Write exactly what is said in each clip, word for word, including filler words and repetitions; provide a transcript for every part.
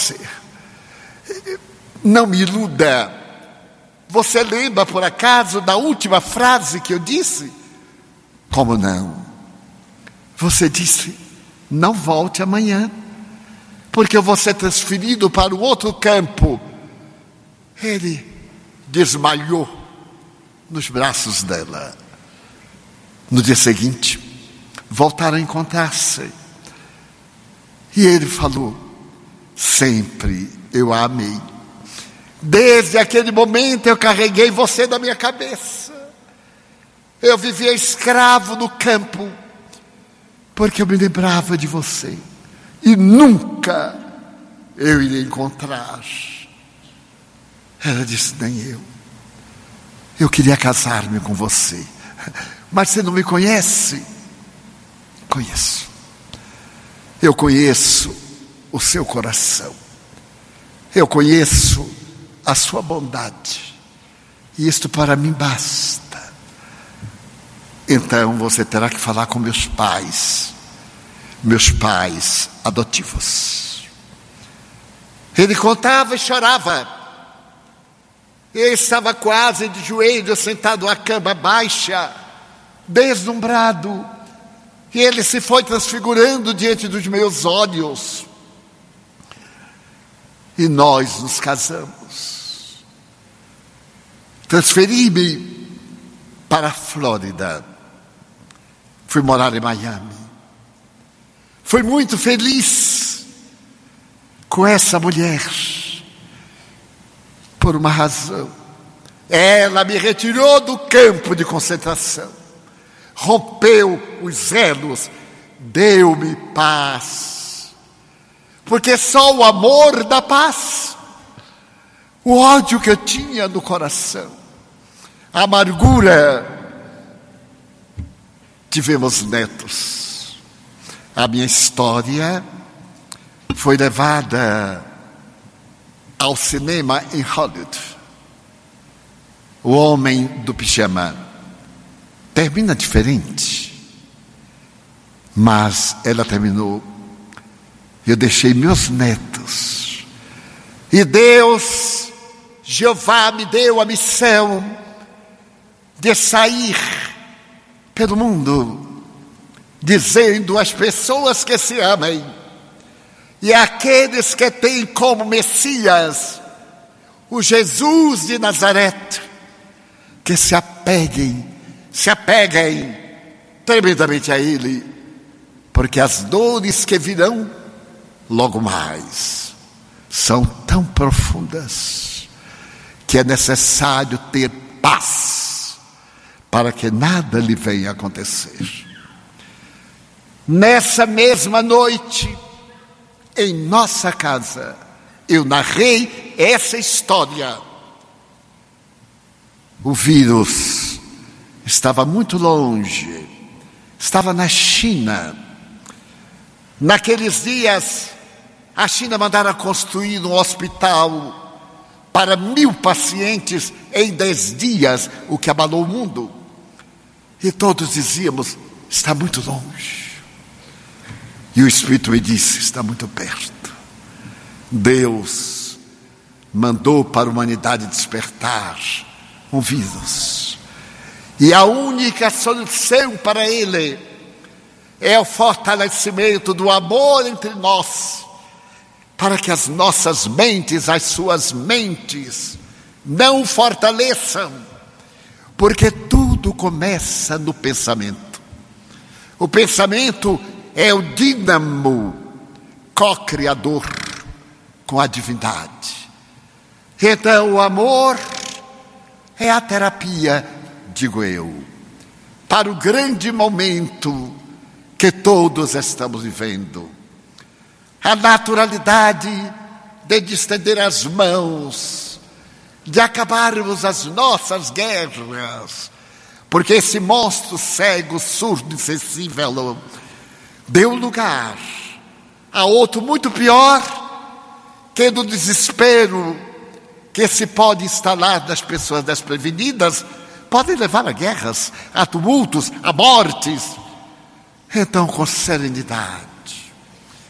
você. Não me iluda. Você lembra, por acaso, da última frase que eu disse? Como não? Você disse, não volte amanhã, porque eu vou ser transferido para o outro campo. Ele desmaiou nos braços dela. No dia seguinte, voltaram a encontrar-se. E ele falou, sempre eu a amei. Desde aquele momento eu carreguei você na minha cabeça. Eu vivia escravo no campo, porque eu me lembrava de você. E nunca eu iria encontrar. Ela disse, nem eu. Eu queria casar-me com você. Mas você não me conhece? Conheço. Eu conheço o seu coração. Eu conheço a sua bondade. E isto para mim basta. Então você terá que falar com meus pais. Meus pais adotivos. Ele contava e chorava. Eu estava quase de joelhos, sentado à cama baixa, deslumbrado. E ele se foi transfigurando diante dos meus olhos. E nós nos casamos. Transferi-me para a Flórida. Fui morar em Miami. Fui muito feliz com essa mulher. Por uma razão. Ela me retirou do campo de concentração. Rompeu os elos. Deu-me paz. Porque só o amor dá paz. O ódio que eu tinha no coração. A amargura. Tivemos netos. A minha história foi levada ao cinema em Hollywood. O Homem do Pijama termina diferente, mas ela terminou. Eu deixei meus netos e Deus, Jeová, me deu a missão de sair pelo mundo dizendo às pessoas que se amem e aqueles que têm como Messias o Jesus de Nazaré, que se apeguem, se apeguem tremendamente a Ele, porque as dores que virão logo mais são tão profundas que é necessário ter paz para que nada lhe venha acontecer. Nessa mesma noite, em nossa casa, eu narrei essa história. O vírus estava muito longe, estava na China. Naqueles dias, a China mandara construir um hospital para mil pacientes em dez dias, o que abalou o mundo. E todos dizíamos, está muito longe. E o Espírito me disse, está muito perto. Deus mandou para a humanidade despertar um vírus. E a única solução para ele é o fortalecimento do amor entre nós, para que as nossas mentes, as suas mentes, não fortaleçam, porque tudo começa no pensamento. O pensamento é o dínamo co-criador com a divindade. Então o amor é a terapia, digo eu, para o grande momento que todos estamos vivendo. A naturalidade de estender as mãos, de acabarmos as nossas guerras, porque esse monstro cego, surdo, insensível, deu lugar a outro muito pior, que do desespero que se pode instalar nas pessoas desprevenidas, podem levar a guerras, a tumultos, a mortes. Então, com serenidade,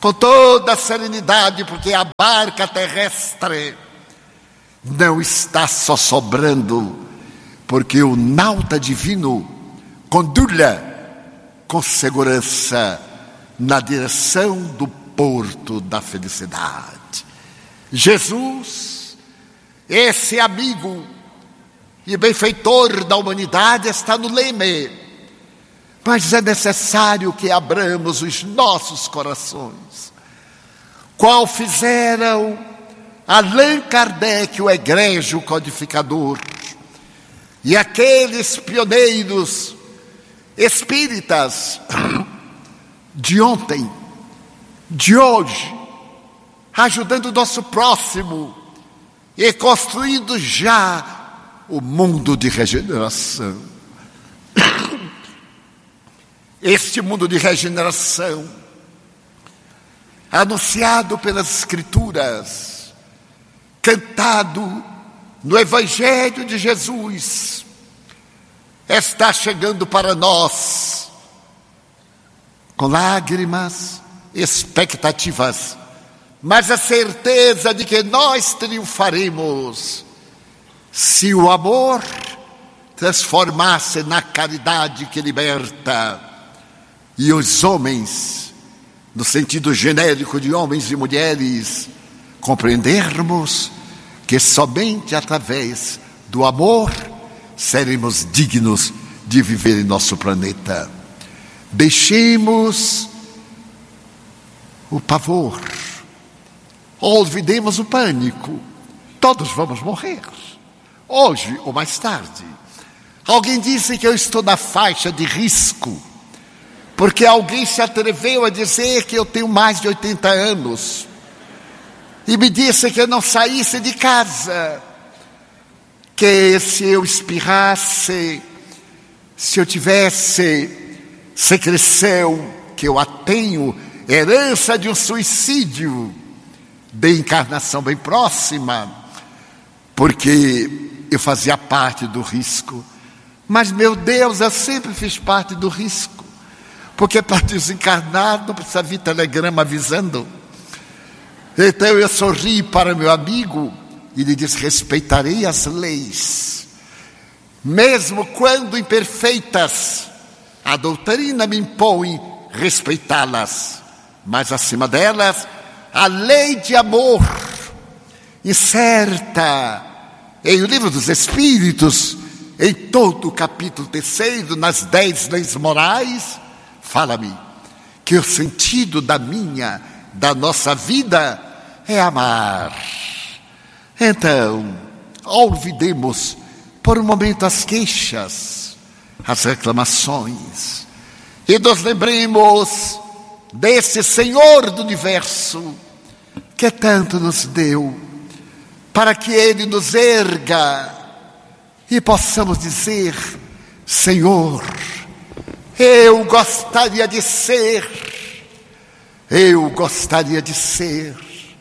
com toda a serenidade, porque a barca terrestre não está só sobrando, porque o nauta divino conduz-la com segurança na direção do porto da felicidade. Jesus, esse amigo e benfeitor da humanidade, está no leme, mas é necessário que abramos os nossos corações, qual fizeram Allan Kardec, o egrégio codificador, e aqueles pioneiros espíritas de ontem, de hoje, ajudando o nosso próximo e construindo já o mundo de regeneração. Este mundo de regeneração, anunciado pelas Escrituras, cantado no Evangelho de Jesus, está chegando para nós com lágrimas, expectativas, mas a certeza de que nós triunfaremos se o amor transformar-se na caridade que liberta e os homens, no sentido genérico de homens e mulheres, compreendermos que somente através do amor seremos dignos de viver em nosso planeta. Deixemos o pavor, olvidemos o pânico. Todos vamos morrer, hoje ou mais tarde. Alguém disse que eu estou na faixa de risco, porque alguém se atreveu a dizer que eu tenho mais de oitenta anos e me disse que eu não saísse de casa, que se eu espirrasse, se eu tivesse secreção, que eu a tenho, herança de um suicídio de encarnação bem próxima, porque eu fazia parte do risco. Mas, meu Deus, eu sempre fiz parte do risco, porque para desencarnar não precisa vir telegrama avisando. Então eu sorri para meu amigo e lhe disse: respeitarei as leis, mesmo quando imperfeitas. A doutrina me impõe respeitá-las, mas acima delas, a lei de amor, incerta em o Livro dos Espíritos, em todo o capítulo terceiro, nas dez leis morais, fala-me que o sentido da minha, da nossa vida é amar. Então, olvidemos por um momento as queixas, as reclamações, e nos lembremos desse Senhor do Universo que tanto nos deu, para que Ele nos erga e possamos dizer: Senhor, eu gostaria de ser, eu gostaria de ser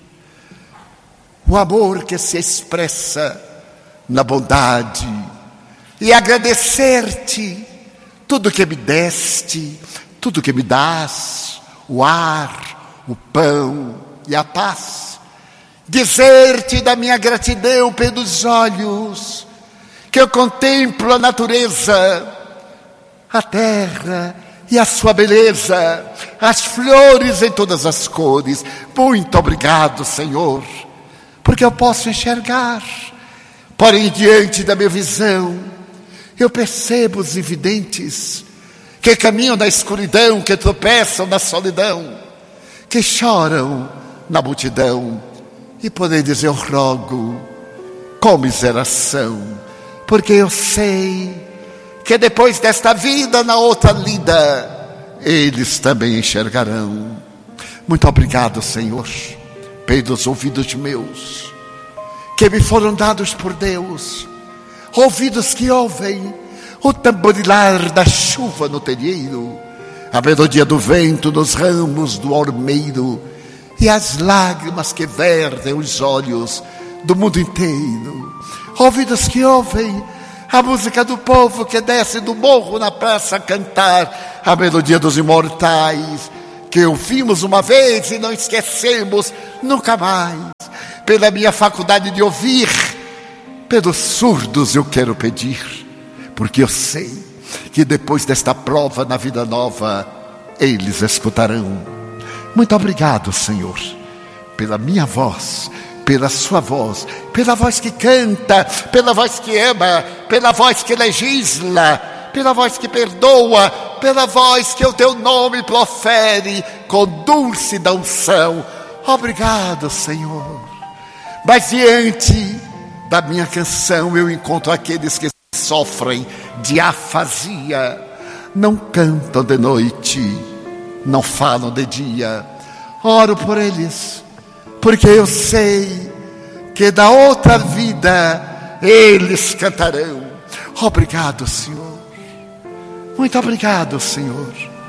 o amor que se expressa na bondade, e agradecer-te tudo que me deste, tudo que me dás, o ar, o pão e a paz. Dizer-te da minha gratidão pelos olhos que eu contemplo a natureza, a terra e a sua beleza, as flores em todas as cores. Muito obrigado, Senhor, porque eu posso enxergar. Porém, diante da minha visão, eu percebo os invidentes que caminham na escuridão, que tropeçam na solidão, que choram na multidão. E porém dizer: eu rogo com miseração, porque eu sei que depois desta vida, na outra lida, eles também enxergarão. Muito obrigado, Senhor, pelos ouvidos meus, que me foram dados por Deus, ouvidos que ouvem o tamborilar da chuva no terreiro, a melodia do vento nos ramos do ormeiro, e as lágrimas que vertem os olhos do mundo inteiro. Ouvidos que ouvem a música do povo que desce do morro na praça a cantar a melodia dos imortais, que ouvimos uma vez e não esquecemos nunca mais. Pela minha faculdade de ouvir, pelos surdos eu quero pedir, porque eu sei que depois desta prova na vida nova, eles escutarão. Muito obrigado, Senhor, pela minha voz, pela sua voz, pela voz que canta, pela voz que ama, pela voz que legisla, pela voz que perdoa, pela voz que o teu nome profere com dulce da unção. Obrigado, Senhor. Mas diante da minha canção eu encontro aqueles que sofrem de afasia, não cantam de noite, não falam de dia. Oro por eles, porque eu sei que da outra vida eles cantarão. Obrigado, Senhor. Muito obrigado, Senhor,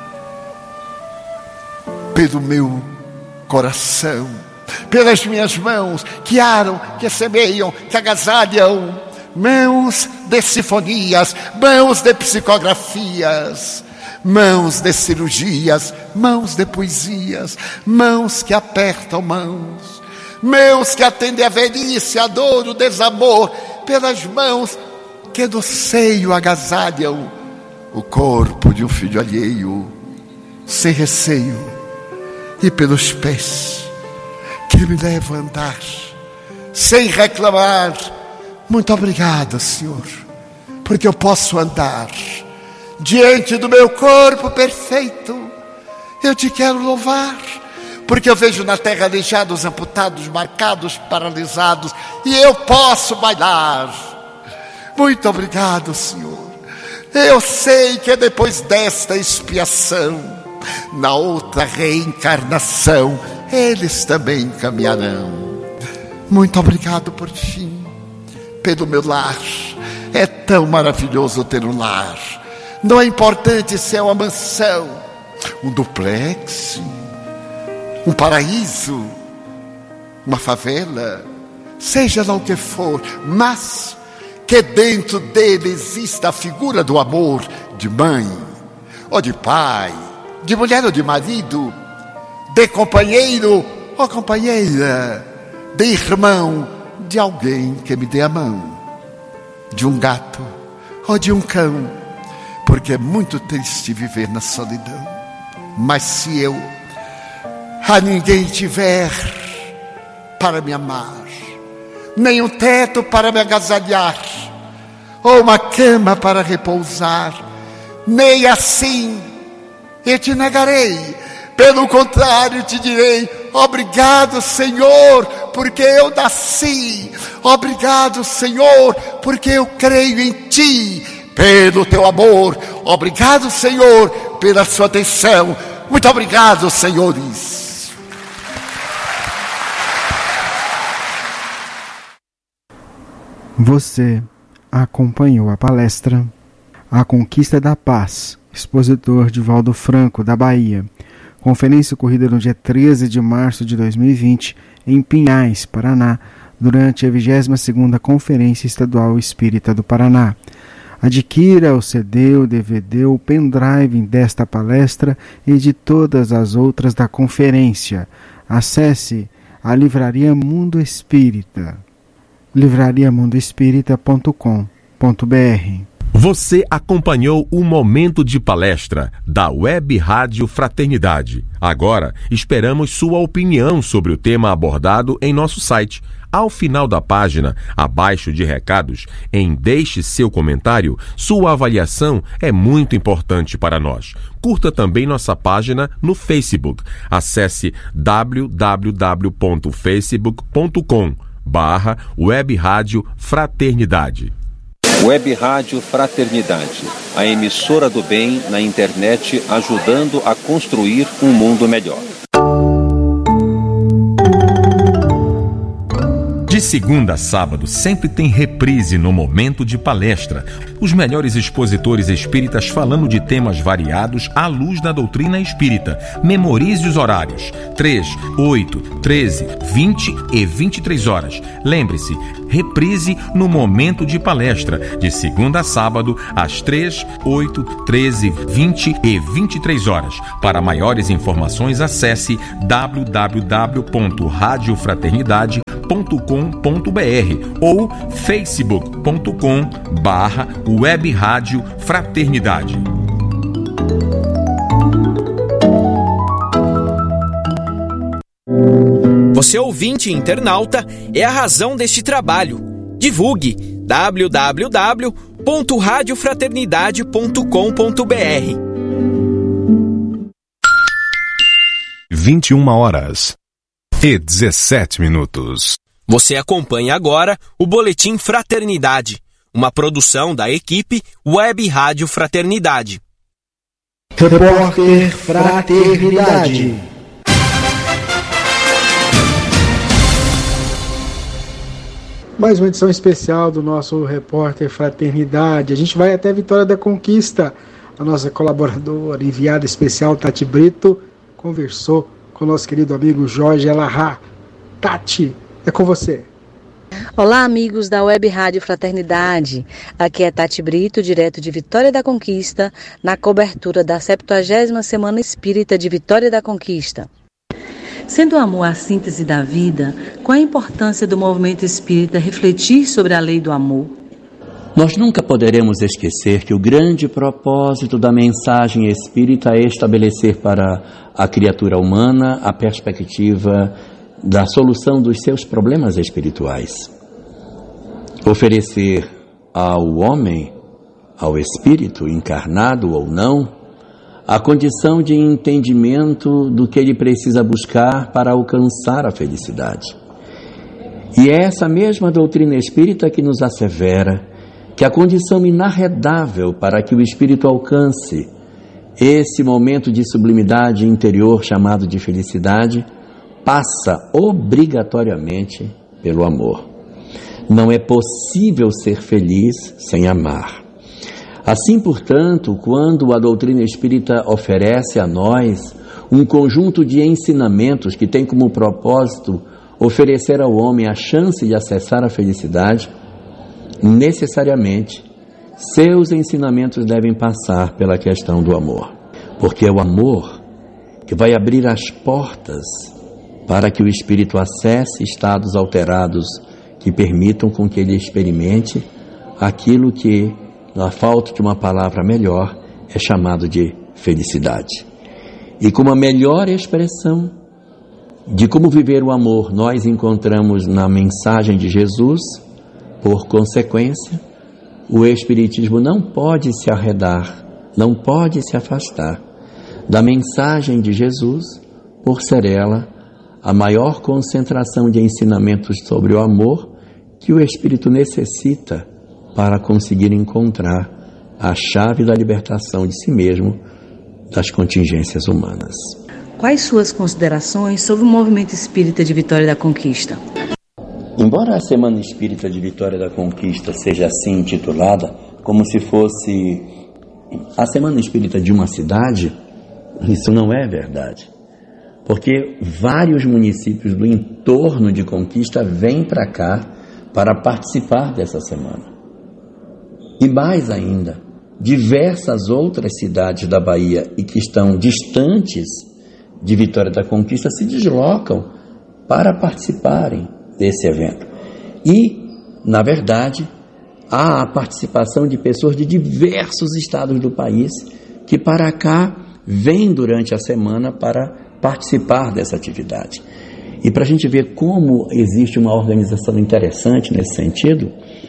pelo meu coração, pelas minhas mãos que aram, que semeiam, que agasalham, mãos de sinfonias, mãos de psicografias, mãos de cirurgias, mãos de poesias, mãos que apertam mãos, mãos que atendem a velhice, a dor, o desamor, pelas mãos que no seio agasalham o corpo de um filho alheio, sem receio, e pelos pés que me levam a andar, sem reclamar. Muito obrigado, Senhor, porque eu posso andar diante do meu corpo perfeito. Eu te quero louvar, porque eu vejo na terra aleijados, amputados, marcados, paralisados, e eu posso bailar. Muito obrigado, Senhor. Eu sei que depois desta expiação, na outra reencarnação, eles também caminharão. Muito obrigado por fim, pelo meu lar. É tão maravilhoso ter um lar. Não é importante se é uma mansão, um duplex, um paraíso, uma favela, seja lá o que for, mas que dentro dele exista a figura do amor, de mãe, ou de pai, de mulher ou de marido, de companheiro ou companheira, de irmão, de alguém que me dê a mão, de um gato ou de um cão, porque é muito triste viver na solidão. Mas se eu a ninguém tiver para me amar, nem um teto para me agasalhar, ou uma cama para repousar, nem assim eu te negarei. Pelo contrário, te direi: obrigado, Senhor, porque eu nasci. Obrigado, Senhor, porque eu creio em ti, pelo teu amor. Obrigado, Senhor, pela sua atenção. Muito obrigado, senhores. Você acompanhou a palestra A Conquista da Paz, expositor Divaldo Franco, da Bahia. Conferência ocorrida no dia treze de março de dois mil e vinte, em Pinhais, Paraná, durante a vigésima segunda Conferência Estadual Espírita do Paraná. Adquira o C D, o D V D, o pendrive desta palestra e de todas as outras da conferência. Acesse a Livraria Mundo Espírita, livraria mundo espírita ponto com ponto b r. Você acompanhou o Momento de Palestra da Web Rádio Fraternidade. Agora, esperamos sua opinião sobre o tema abordado em nosso site. Ao final da página, abaixo de recados, em Deixe seu comentário, sua avaliação é muito importante para nós. Curta também nossa página no Facebook. Acesse w w w ponto facebook ponto com barra Web Rádio Fraternidade. Web Rádio Fraternidade, a emissora do bem na internet, ajudando a construir um mundo melhor. De segunda a sábado, sempre tem reprise no Momento de Palestra. Os melhores expositores espíritas falando de temas variados à luz da doutrina espírita. Memorize os horários: três, oito, treze, vinte e vinte e três horas. Lembre-se, reprise no Momento de Palestra, de segunda a sábado, às três, oito, treze, vinte e vinte e três horas. Para maiores informações, acesse w w w ponto rádio fraternidade ponto com ponto b r ou facebook ponto com barra web rádio fraternidade. Você ouvinte e internauta é a razão deste trabalho. Divulgue w w w ponto rádio fraternidade ponto com ponto b r. vinte e uma horas e dezessete minutos. Você acompanha agora o Boletim Fraternidade, uma produção da equipe Web Rádio Fraternidade. Repórter Fraternidade. Mais uma edição especial do nosso Repórter Fraternidade. A gente vai até Vitória da Conquista. A nossa colaboradora, enviada especial, Tati Brito, conversou com o nosso querido amigo Jorge Elahá. Tati, é com você. Olá, amigos da Web Rádio Fraternidade. Aqui é Tati Brito, direto de Vitória da Conquista, na cobertura da septuagésima Semana Espírita de Vitória da Conquista. Sendo o amor a síntese da vida, qual a importância do movimento espírita refletir sobre a lei do amor? Nós nunca poderemos esquecer que o grande propósito da mensagem espírita é estabelecer para a criatura humana a perspectiva da solução dos seus problemas espirituais. Oferecer ao homem, ao espírito, encarnado ou não, a condição de entendimento do que ele precisa buscar para alcançar a felicidade. E é essa mesma doutrina espírita que nos assevera que a condição inarredável para que o espírito alcance esse momento de sublimidade interior chamado de felicidade passa obrigatoriamente pelo amor. Não é possível ser feliz sem amar. Assim, portanto, quando a doutrina espírita oferece a nós um conjunto de ensinamentos que tem como propósito oferecer ao homem a chance de acessar a felicidade, necessariamente seus ensinamentos devem passar pela questão do amor, porque é o amor que vai abrir as portas para que o espírito acesse estados alterados que permitam com que ele experimente aquilo que, na falta de uma palavra melhor, é chamado de felicidade. E como a melhor expressão de como viver o amor nós encontramos na mensagem de Jesus, por consequência, o Espiritismo não pode se arredar, não pode se afastar da mensagem de Jesus, por ser ela a maior concentração de ensinamentos sobre o amor que o espírito necessita para conseguir encontrar a chave da libertação de si mesmo das contingências humanas. Quais suas considerações sobre o movimento espírita de Vitória da Conquista? Embora a Semana Espírita de Vitória da Conquista seja assim intitulada, como se fosse a Semana Espírita de uma cidade, isso não é verdade. Porque vários municípios do entorno de Conquista vêm para cá para participar dessa semana. E mais ainda, diversas outras cidades da Bahia e que estão distantes de Vitória da Conquista se deslocam para participarem desse evento. E, na verdade, há a participação de pessoas de diversos estados do país que para cá vêm durante a semana para participar dessa atividade. E para a gente ver como existe uma organização interessante nesse sentido,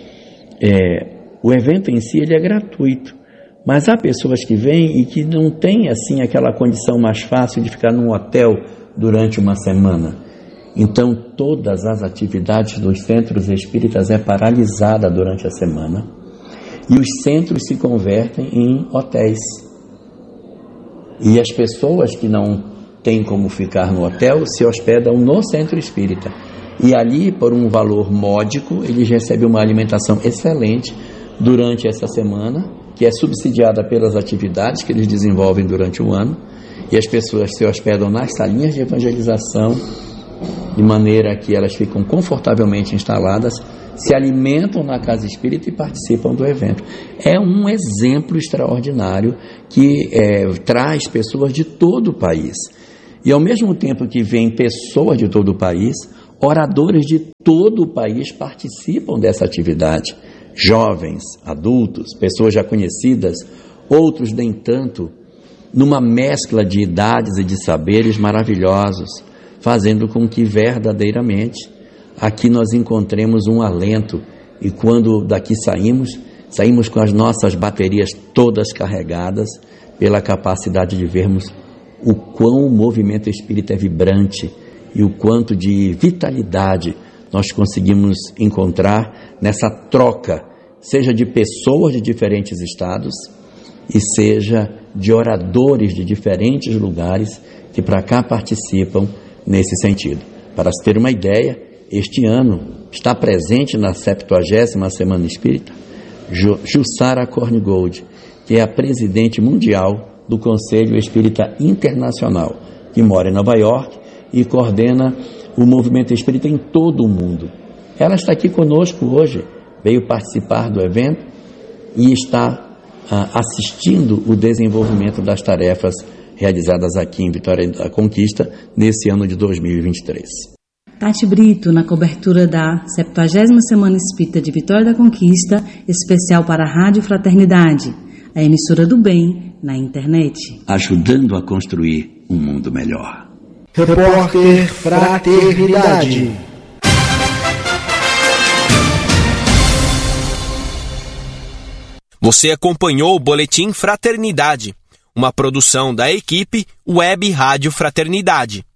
é, o evento em si ele é gratuito, mas há pessoas que vêm e que não têm assim aquela condição mais fácil de ficar num hotel durante uma semana. Então, todas as atividades dos centros espíritas é paralisada durante a semana e os centros se convertem em hotéis. E as pessoas que não têm como ficar no hotel se hospedam no centro espírita. E ali, por um valor módico, eles recebem uma alimentação excelente durante essa semana, que é subsidiada pelas atividades que eles desenvolvem durante o ano, e as pessoas se hospedam nas salinhas de evangelização, de maneira que elas ficam confortavelmente instaladas, se alimentam na casa espírita e participam do evento. É um exemplo extraordinário que é, traz pessoas de todo o país. E ao mesmo tempo que vêm pessoas de todo o país, oradores de todo o país participam dessa atividade. Jovens, adultos, pessoas já conhecidas, outros nem tanto, numa mescla de idades e de saberes maravilhosos, fazendo com que verdadeiramente aqui nós encontremos um alento, e quando daqui saímos, saímos com as nossas baterias todas carregadas pela capacidade de vermos o quão o movimento espírita é vibrante e o quanto de vitalidade nós conseguimos encontrar nessa troca, seja de pessoas de diferentes estados e seja de oradores de diferentes lugares que para cá participam nesse sentido. Para se ter uma ideia, este ano está presente na septuagésima Semana Espírita Jussara Korngold, que é a presidente mundial do Conselho Espírita Internacional, que mora em Nova York e coordena o movimento espírita em todo o mundo. Ela está aqui conosco hoje, veio participar do evento e está ah, assistindo o desenvolvimento das tarefas realizadas aqui em Vitória da Conquista nesse ano de dois mil e vinte e três. Tati Brito, na cobertura da septuagésima Semana Espírita de Vitória da Conquista, especial para a Rádio Fraternidade, a emissora do bem na internet. Ajudando a construir um mundo melhor. Repórter Fraternidade. Você acompanhou o Boletim Fraternidade, uma produção da equipe Web Rádio Fraternidade.